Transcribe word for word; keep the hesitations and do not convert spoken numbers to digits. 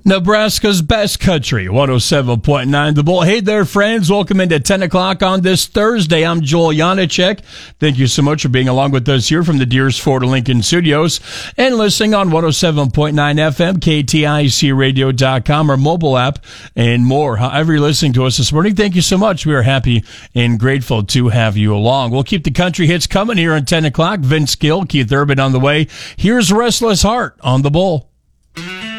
Nebraska's best country, one oh seven point nine The Bull. Hey there, friends. Welcome into ten o'clock on this Thursday. I'm Joel Janacek. Thank you so much for being along with us here from the Deers Ford Lincoln Studios and listening on one oh seven point nine F M, K T I C radio dot com, our mobile app, and more. However you're listening to us this morning, thank you so much. We are happy and grateful to have you along. We'll keep the country hits coming here at ten o'clock. Vince Gill, Keith Urban on the way. Here's Restless Heart on The Bull.